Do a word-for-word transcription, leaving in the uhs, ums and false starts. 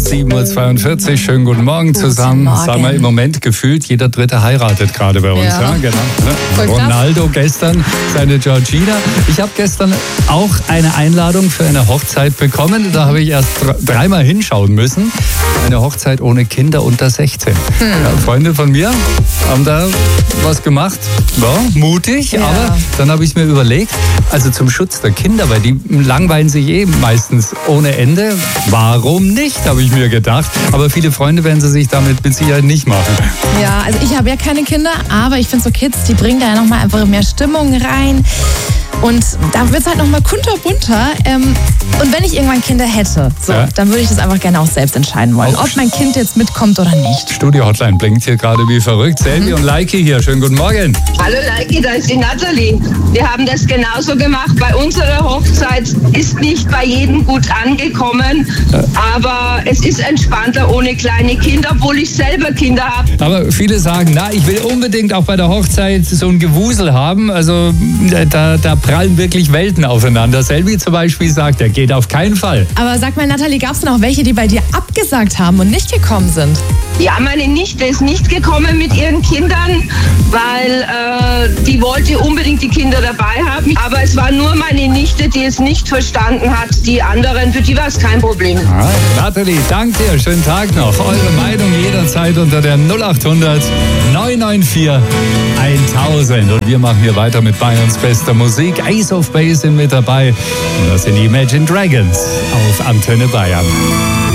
sieben Uhr zweiundvierzig, schönen guten Morgen zusammen. Guten Morgen. Sagen wir im Moment gefühlt, jeder Dritte heiratet gerade bei uns. Ja. Ja, genau. Voll krass. Ronaldo gestern, seine Georgina. Ich habe gestern auch eine Einladung für eine Hochzeit bekommen. Da habe ich erst dreimal hinschauen müssen. Eine Hochzeit ohne Kinder unter sechzehn. Hm. Ja, Freunde von mir haben da was gemacht. Ja, mutig, Ja. aber dann habe ich mir überlegt, also zum Schutz der Kinder, weil die langweilen sich eh meistens ohne Ende. Warum nicht, habe ich mir gedacht. Aber viele Freunde werden sie sich damit mit Sicherheit nicht machen. Ja, also ich habe ja keine Kinder, aber ich finde so Kids, die bringen da ja nochmal einfach mehr Stimmung rein. Und da wird es halt nochmal kunterbunter. Ähm, und wenn ich irgendwann Kinder hätte, so, Ja. dann würde ich das einfach gerne auch selbst entscheiden wollen, Auch ob mein Kind jetzt mitkommt oder nicht. Studio-Hotline blinkt hier gerade wie verrückt. Selvi und Leiki hier, schönen guten Morgen. Hallo Leiki, da ist die Nathalie. Wir haben das genauso gemacht. Bei unserer Hochzeit ist nicht bei jedem gut angekommen, aber es ist entspannter ohne kleine Kinder, obwohl ich selber Kinder habe. Aber viele sagen, na, ich will unbedingt auch bei der Hochzeit so ein Gewusel haben. Also da, da prallen wirklich Welten aufeinander. Selvi zum Beispiel sagt, der geht auf keinen Fall. Aber sag mal, Nathalie, gab es denn auch welche, die bei dir abgesagt haben und nicht gekommen sind? Ja, meine Nichte ist nicht gekommen mit ihren Kindern, weil äh, die wollte unbedingt die Kinder dabei haben. Aber es war nur meine Nichte, die es nicht verstanden hat. Die anderen, für die war es kein Problem. Ja, Nathalie, danke dir. Schönen Tag noch. Eure Meinung jederzeit unter der null acht hundert neun neun vier tausend. Und wir machen hier weiter mit Bayerns bester Musik. Ace of Base sind mit dabei. Und das sind die Imagine Dragons auf Antenne Bayern.